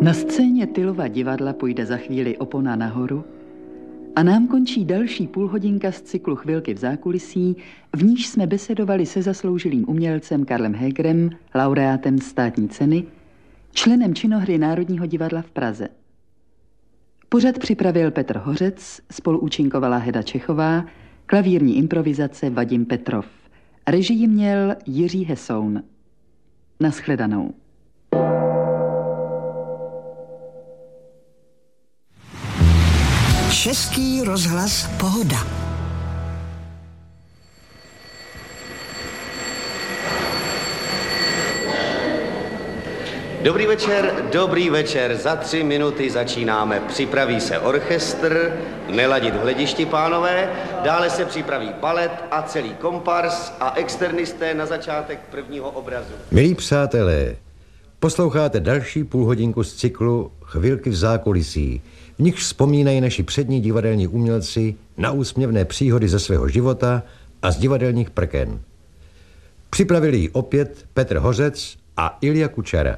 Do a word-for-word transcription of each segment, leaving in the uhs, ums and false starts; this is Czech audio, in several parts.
Na scéně Tyllova divadla půjde za chvíli opona nahoru a nám končí další půlhodinka z cyklu Chvilky v zákulisí, v níž jsme besedovali se zasloužilým umělcem Karlem Hegerem, laureátem státní ceny, členem činohry Národního divadla v Praze. Pořad připravil Petr Hořec, spoluúčinkovala Heda Čechová, klavírní improvizace Vadim Petrov. Režii měl Jiří Hesoun. Naschledanou. Český rozhlas Pohoda. Dobrý večer, dobrý večer. Za tři minuty začínáme. Připraví se orchestr, neladit v hledišti, pánové. Dále se připraví balet a celý kompars a externisté na začátek prvního obrazu. Milí přátelé, posloucháte další půlhodinku z cyklu Chvilky v zákulisí, v nich vzpomínají naši přední divadelní umělci na úsměvné příhody ze svého života a z divadelních prken. Připravili ji opět Petr Hořec a Ilja Kučera.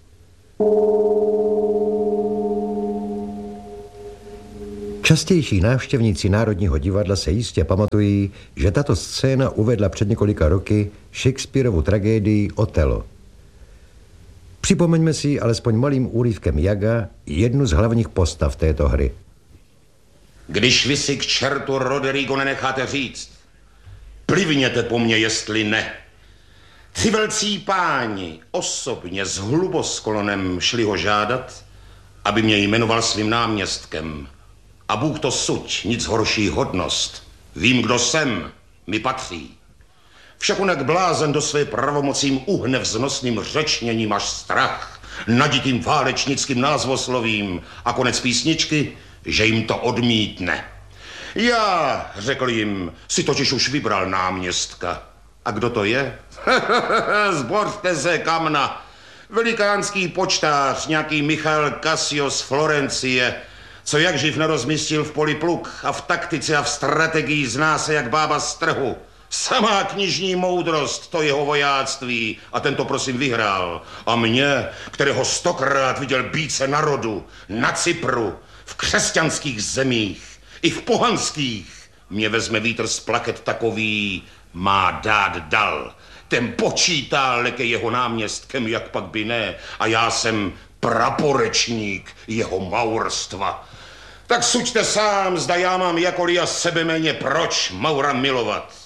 Častější návštěvníci Národního divadla se jistě pamatují, že tato scéna uvedla před několika roky Shakespearovu tragédii Othello. Připomeňme si alespoň malým úryvkem Jaga jednu z hlavních postav této hry. Když vy si k čertu Roderigo nenecháte říct, plivněte po mně, jestli ne. Tři velcí páni osobně s hlubosklonem šli ho žádat, aby mě jmenoval svým náměstkem. A Bůh to suď, nic horší hodnost. Vím, kdo jsem, mi patří. Však onak blázen do své pravomocím uhne vznosným řečněním až strach, naditým válečnickým názvoslovím a konec písničky, že jim to odmítne. Já, řekl jim, si totiž už vybral náměstka. A kdo to je? Zbořte se, kamna. Velikánský počtář, nějaký Michal Cassio z Florencie, co jak živ nerozmístil v poli pluk a v taktice a v strategii zná se jak bába z trhu. Samá knižní moudrost, to jeho vojáctví, a ten to prosím vyhrál. A mě, kterého stokrát viděl bíce narodu, na Cypru, v křesťanských zemích, i v pohanských, mě vezme vítr z plaket takový, má dát dal. Ten počítá leke jeho náměstkem, jak pak by ne, a já jsem praporečník jeho maurstva. Tak suďte sám, zda já mám jakoli a sebeméně proč Maura milovat.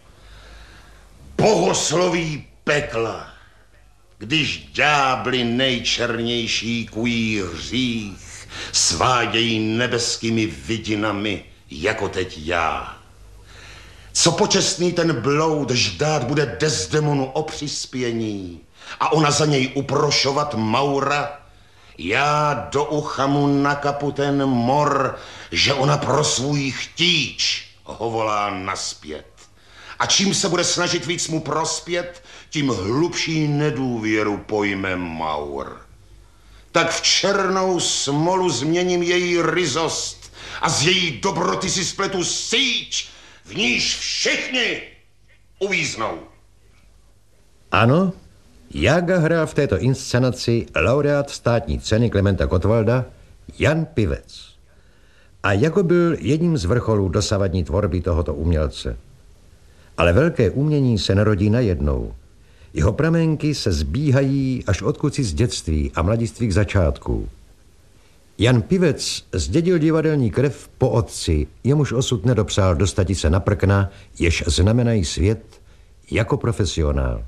Bohosloví pekla, když ďábli nejčernější kují hřích, svádějí nebeskými vidinami, jako teď já. Co počestný ten bloud ždát bude Desdemonu o přispění a ona za něj uprošovat Maura, já do ucha mu nakapu ten mor, že ona pro svůj chtíč ho volá naspět. A čím se bude snažit víc mu prospět, tím hlubší nedůvěru pojme Maur. Tak v černou smolu změním její ryzost a z její dobroty si spletu síť, v níž všichni uvíznou. Ano, Jaga hrál v této inscenaci laureát státní ceny Klementa Gottwalda Jan Pivec. A Jago byl jedním z vrcholů dosavadní tvorby tohoto umělce. Ale velké umění se narodí najednou. Jeho pramenky se zbíhají až odkud z dětství a mladistvých začátků. Jan Pivec zdědil divadelní krev po otci, jemuž osud nedopřál dostati se na prkna, jež znamenají svět, jako profesionál.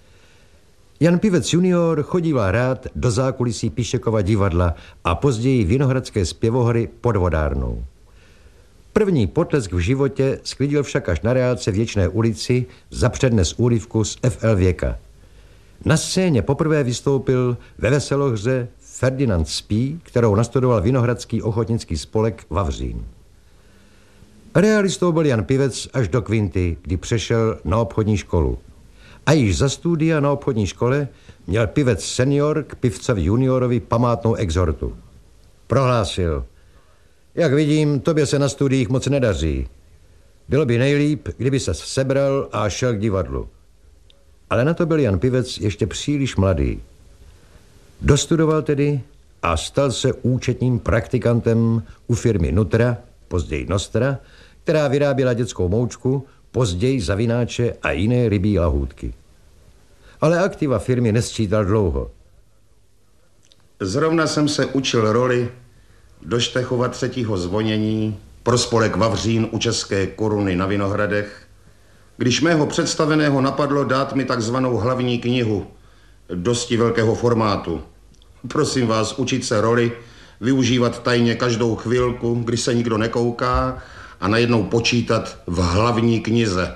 Jan Pivec junior chodíval rád do zákulisí Pišekova divadla a později vinohradské zpěvohry pod vodárnou. První potlesk v životě sklidil však až na reálce v Věčné ulici za přednes úryvku z F L Věka. Na scéně poprvé vystoupil ve veselohře Ferdinand Spí, kterou nastudoval Vinohradský ochotnický spolek Vavřín. Realistou byl Jan Pivec až do kvinty, kdy přešel na obchodní školu. A již za studia na obchodní škole měl Pivec senior k pivcovi juniorovi památnou exhortu. Prohlásil: jak vidím, tobě se na studiích moc nedaří. Bylo by nejlíp, kdyby ses sebral a šel k divadlu. Ale na to byl Jan Pivec ještě příliš mladý. Dostudoval tedy a stal se účetním praktikantem u firmy Nutra, později Nostra, která vyráběla dětskou moučku, později zavináče a jiné rybí lahůdky. Ale aktiva firmy nesčítal dlouho. Zrovna jsem se učil roli do Štechova třetího zvonění pro spolek Vavřín u České Koruny na Vinohradech, když mého představeného napadlo dát mi takzvanou hlavní knihu dosti velkého formátu. Prosím vás, učit se roli, využívat tajně každou chvilku, kdy se nikdo nekouká a najednou počítat v hlavní knize.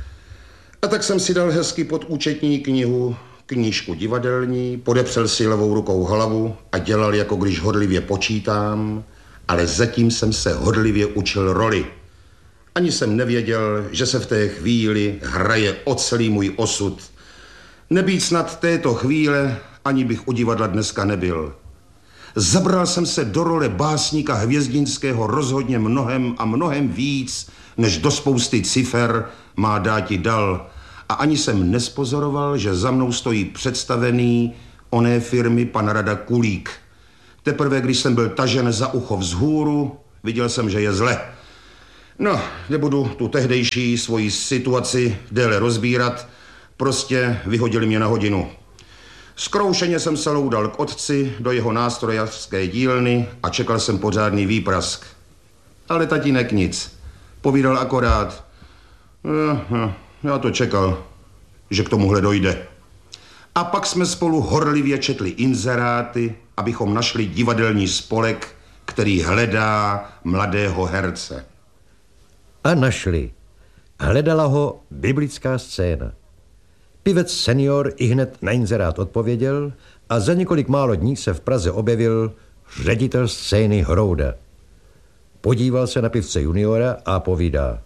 A tak jsem si dal hezky pod účetní knihu knížku divadelní, podepřel si levou rukou hlavu a dělal, jako když hodlivě počítám, ale zatím jsem se hodlivě učil roli. Ani jsem nevěděl, že se v té chvíli hraje o celý můj osud. Nebýt snad této chvíle, ani bych u divadla dneska nebyl. Zabral jsem se do role básníka Hvězdinského rozhodně mnohem a mnohem víc, než do spousty cifer má dáti dal. A ani jsem nespozoroval, že za mnou stojí představený oné firmy pan Rada Kulík. Teprve, když jsem byl tažen za ucho vzhůru, viděl jsem, že je zle. No, nebudu tu tehdejší svoji situaci déle rozbírat, prostě vyhodili mě na hodinu. Zkroušeně jsem se loudal k otci do jeho nástrojařské dílny a čekal jsem pořádný výprask. Ale tatínek nic. Povídal akorát. Eh, já to čekal, že k tomuhle dojde. A pak jsme spolu horlivě četli inzeráty, abychom našli divadelní spolek, který hledá mladého herce. A našli. Hledala ho biblická scéna. Pivec senior ihned na inzerát odpověděl a za několik málo dní se v Praze objevil ředitel scény Hrouda. Podíval se na pivce juniora a povídá.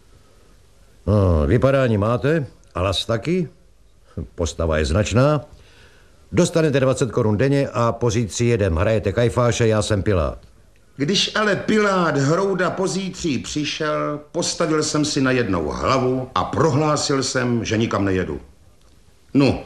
No, vypadání máte, a las taky, postava je značná, dostanete dvacet korun denně a pozítří jedem, hrajete Kajfáše, já jsem Pilát. Když ale Pilát Hrouda pozítří přišel, postavil jsem si na jednou hlavu a prohlásil jsem, že nikam nejedu. No,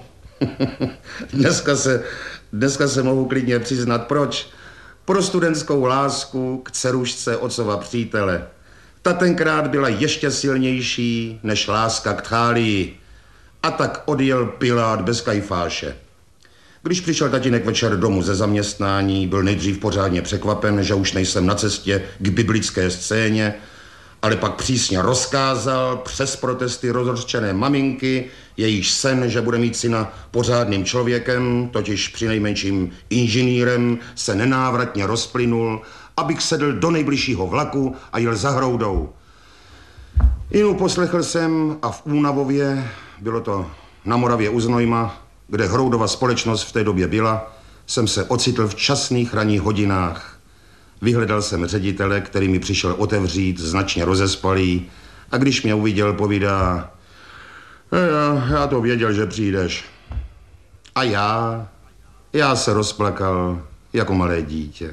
dneska se, dneska se mohu klidně přiznat, proč. Pro studentskou lásku k dcerušce otcova přítele. Ta tenkrát byla ještě silnější než láska k Thálii. A tak odjel Pilát bez Kajfáše. Když přišel tatínek večer domů ze zaměstnání, byl nejdřív pořádně překvapen, že už nejsem na cestě k biblické scéně, ale pak přísně rozkázal přes protesty rozhořčené maminky, jejíž sen, že bude mít syna pořádným člověkem, totiž přinejmenším inženýrem, se nenávratně rozplynul, abych sedl do nejbližšího vlaku a jel za Hroudou. Jinou poslechl jsem a v Únavově, bylo to na Moravě u Znojma, kde Hroudova společnost v té době byla, jsem se ocitl v časných ranních hodinách. Vyhledal jsem ředitele, který mi přišel otevřít, značně rozespalý, a když mě uviděl, povídá, já, já to věděl, že přijdeš. A já, já se rozplakal jako malé dítě.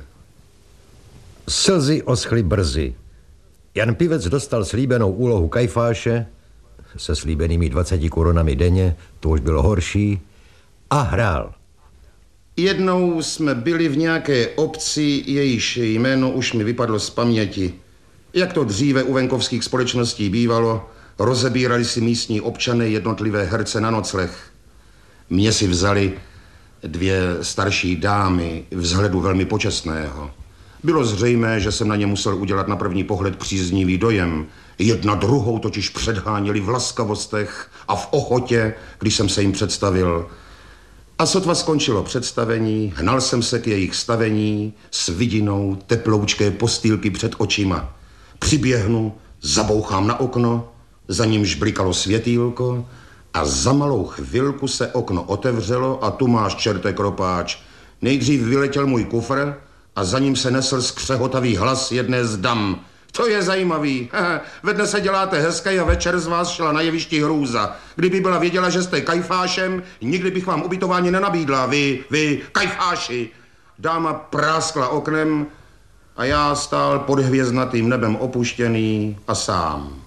Slzy oschly brzy. Jan Pivec dostal slíbenou úlohu Kajfáše, se slíbenými dvaceti korunami denně, to už bylo horší, a hrál. Jednou jsme byli v nějaké obci, jejíž jméno už mi vypadlo z paměti. Jak to dříve u venkovských společností bývalo, rozebírali si místní občané jednotlivé herce na nocleh. Mě si vzali dvě starší dámy vzhledu velmi počestného. Bylo zřejmé, že jsem na ně musel udělat na první pohled příznivý dojem. Jedna druhou totiž předháněli v laskavostech a v ochotě, když jsem se jim představil. A sotva skončilo představení, hnal jsem se k jejich stavení s vidinou teploučké postýlky před očima. Přiběhnu, zabouchám na okno, za nímž blikalo světýlko a za malou chvilku se okno otevřelo a tu máš, čerte kropáč. Nejdřív vyletěl můj kufr a za ním se nesl skřehotavý hlas jedné z dam. To je zajímavý. Ve dne se děláte hezké a večer z vás šla na jevišti hrůza. Kdyby byla věděla, že jste Kajfášem, nikdy bych vám ubytování nenabídla. Vy, vy, Kajfáši. Dáma práskla oknem a já stál pod hvězdnatým nebem opuštěný a sám.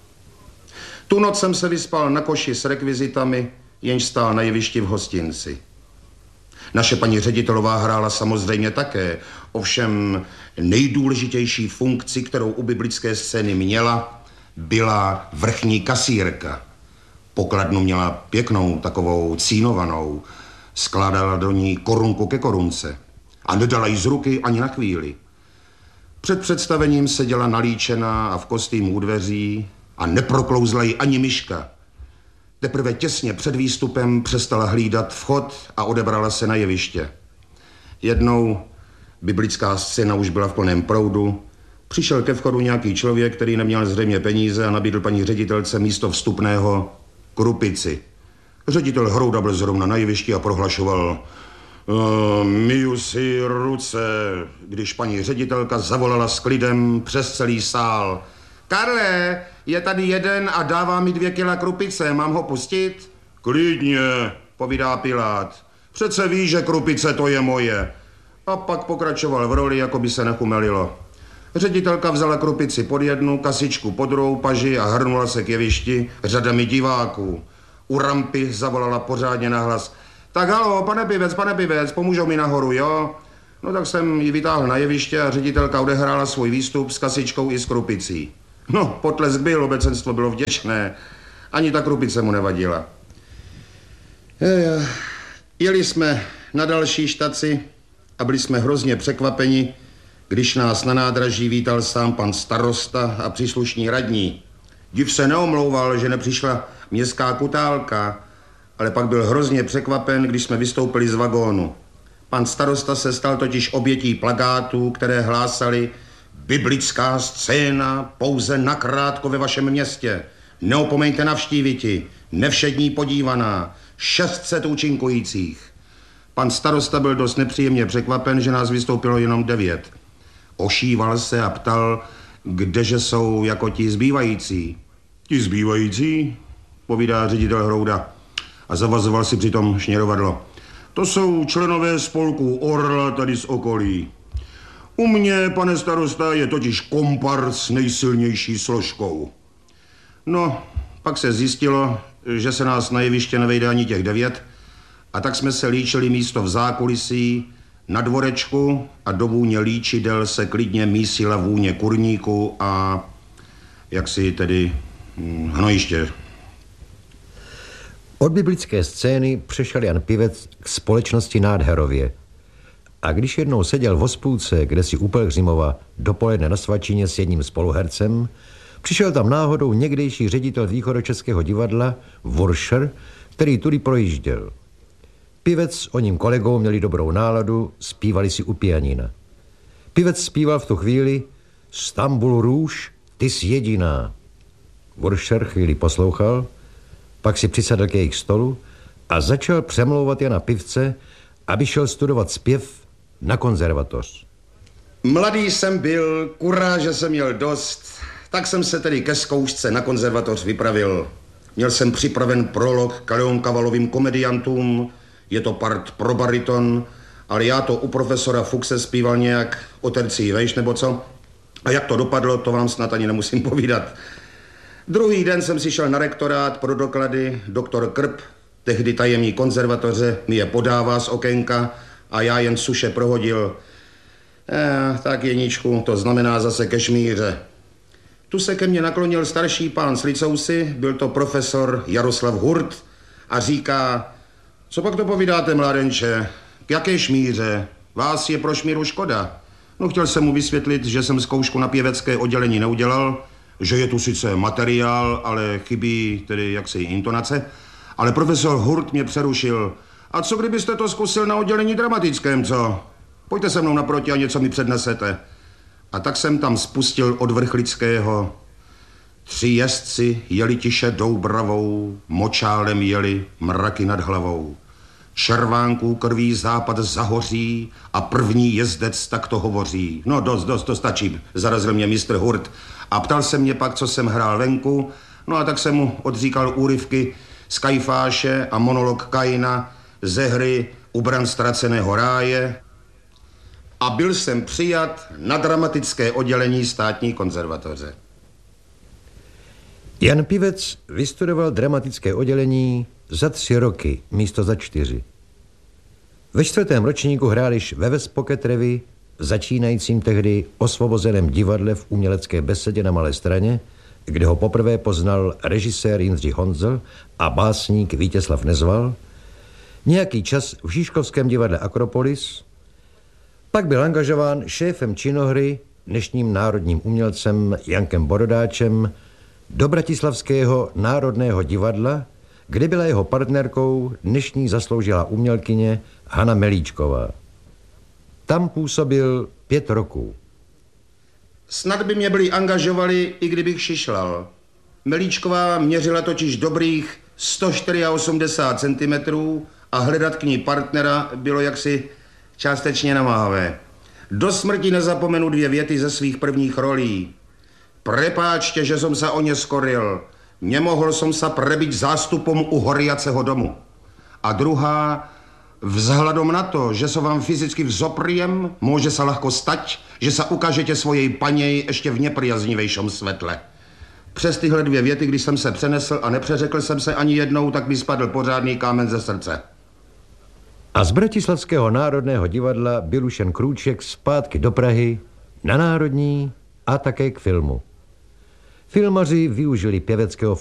Tu noc jsem se vyspal na koši s rekvizitami, jenž stál na jevišti v hostinci. Naše paní ředitelová hrála samozřejmě také, ovšem nejdůležitější funkci, kterou u biblické scény měla, byla vrchní kasírka. Pokladnu měla pěknou, takovou cínovanou, skládala do ní korunku ke korunce a nedala jí z ruky ani na chvíli. Před představením seděla nalíčená a v kostýmu u dveří a neproklouzla jí ani myška. Teprve těsně před výstupem přestala hlídat vchod a odebrala se na jeviště. Jednou, biblická scéna už byla v plném proudu, přišel ke vchodu nějaký člověk, který neměl zřejmě peníze a nabídl paní ředitelce místo vstupného krupici. Ředitel Hrouda byl zrovna na jevišti a prohlašoval: myju si ruce, když paní ředitelka zavolala s klidem přes celý sál: Karle, je tady jeden a dává mi dvě kila krupice, mám ho pustit? Klidně, povídá Pilát. Přece víš, že krupice to je moje. A pak pokračoval v roli, jako by se nechumelilo. Ředitelka vzala krupici pod jednu, kasičku pod druhou paži a hrnula se k jevišti řadami diváků. U rampy zavolala pořádně nahlas: Tak halo, pane Pivec, pane Pivec, pomůžou mi nahoru, jo? No tak jsem ji vytáhl na jeviště a ředitelka odehrála svůj výstup s kasičkou i s krupicí. No, potlesk byl, obecenstvo bylo vděčné. Ani ta krupice mu nevadila. Jeli jsme na další štaci a byli jsme hrozně překvapeni, když nás na nádraží vítal sám pan starosta a příslušní radní. Div se neomlouval, že nepřišla městská kutálka, ale pak byl hrozně překvapen, když jsme vystoupili z vagónu. Pan starosta se stal totiž obětí plakátů, které hlásali: Biblická scéna pouze nakrátko ve vašem městě. Neopomeňte navštíviti. Nevšední podívaná. šest set účinkujících. Pan starosta byl dost nepříjemně překvapen, že nás vystoupilo jenom devět. Ošíval se a ptal, kdeže jsou jako ti zbývající. Ti zbývající? Povídá ředitel Hrouda a zavazoval si přitom šněrovadlo. To jsou členové spolku Orla tady z okolí. U mě, pane starosta, je totiž kompars nejsilnější složkou. No, pak se zjistilo, že se nás na jeviště nevejde ani těch devět, a tak jsme se líčili místo v zákulisí na dvorečku a do vůně líčidel se klidně mísila vůně kurníku a jaksi tedy hm, hnojiště. Od biblické scény přešel Jan Pivec k společnosti Nádherově. A když jednou seděl v hospůdce, kde si u Pelhřimova dopoledne na svačině s jedním spoluhercem, přišel tam náhodou někdejší ředitel východočeského divadla Wurscher, který tudy projížděl. Pivec s oním kolegou měli dobrou náladu, zpívali si u pianina. Pivec zpíval v tu chvíli: Stambul růž, ty jsi jediná. Wurscher chvíli poslouchal, pak si přisedl k jejich stolu a začal přemlouvat Jana Pivce, aby šel studovat zpěv na konzervatoř. Mladý jsem byl, kuráže jsem měl dost, tak jsem se tedy ke zkoušce na konzervatoř vypravil. Měl jsem připraven prolog k Leonkavalovým komediantům, je to part pro bariton, ale já to u profesora Fuchse zpíval nějak o tercii vejš nebo co. A jak to dopadlo, to vám snad ani nemusím povídat. Druhý den jsem si šel na rektorát pro doklady. Doktor Krp, tehdy tajemník konzervatoře, mi je podává z okénka a já jen suše prohodil: Eh, tak Jeníčku, to znamená zase kešmíře. Tu se ke mně naklonil starší pán s licousy, byl to profesor Jaroslav Hurt a říká: Co pak to povídáte, mládenče? K jaké šmíře? Vás je pro šmíru škoda. No, chtěl jsem mu vysvětlit, že jsem zkoušku na pěvecké oddělení neudělal, že je tu sice materiál, ale chybí tedy jaksi intonace. Ale profesor Hurt mě přerušil: A co kdybyste to zkusil na oddělení dramatickém, co? Pojďte se mnou naproti a něco mi přednesete. A tak jsem tam spustil od Vrchlického: Tři jezdci jeli tiše Doubravou, močálem jeli mraky nad hlavou. Červánků krví západ zahoří a první jezdec takto hovoří. No dost, dost, to stačí, zarazil mě mistr Hurt. A ptal se mě pak, co jsem hrál venku. No a tak jsem mu odříkal úryvky z Kajfáše a monolog Kaina ze hry U bran ztraceného ráje. A byl jsem přijat na dramatické oddělení státní konzervatoře. Jan Pivec vystudoval dramatické oddělení za tři roky, místo za čtyři. Ve čtvrtém ročníku hrál již ve Vespoketrevy, začínajícím tehdy osvobozeném divadle v umělecké besedě na Malé Straně, kde ho poprvé poznal režisér Jindřich Honzl a básník Vítězslav Nezval, nějaký čas v Žižkovském divadle Akropolis, pak byl angažován šéfem činohry, dnešním národním umělcem Jankem Borodáčem, do Bratislavského národného divadla, kde byla jeho partnerkou dnešní zasloužilá umělkyně Hana Melíčková. Tam působil pět roků. Snad by mě byli angažovali, i kdybych šišlal. Melíčková měřila totiž dobrých sto osmdesát čtyři centimetrů a hledat k ní partnera bylo jaksi částečně namáhavé. Do smrti nezapomenu dvě věty ze svých prvních rolí. Prepáčte, že som sa o ně skoril. Nemohl som sa prebiť zástupom u horiaceho domu. A druhá, vzhľadom na to, že som vám fyzicky vzopriem, môže sa ľahko stať, že sa ukážete svojej paněj ještě v nepriaznivejšom svetle. Přes tyhle dvě věty, když jsem se přenesl a nepřeřekl jsem se ani jednou, tak mi spadl pořádný kámen ze srdce. A z Bratislavského národného divadla byl už jen krůček zpátky do Prahy, na Národní a také k filmu. Filmaři využili pěveckého